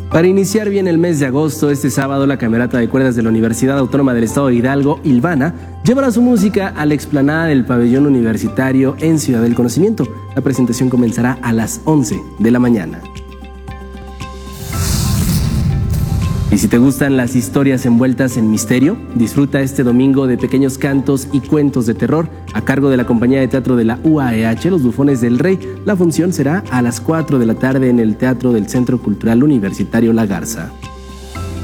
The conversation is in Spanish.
Para iniciar bien el mes de agosto, este sábado la Camerata de Cuerdas de la Universidad Autónoma del Estado de Hidalgo, Ilvana, llevará su música a la explanada del Pabellón Universitario en Ciudad del Conocimiento. La presentación comenzará a las 11 de la mañana. Y si te gustan las historias envueltas en misterio, disfruta este domingo de pequeños cantos y cuentos de terror a cargo de la compañía de teatro de la UAEH, Los Bufones del Rey. La función será a las 4 de la tarde en el Teatro del Centro Cultural Universitario La Garza.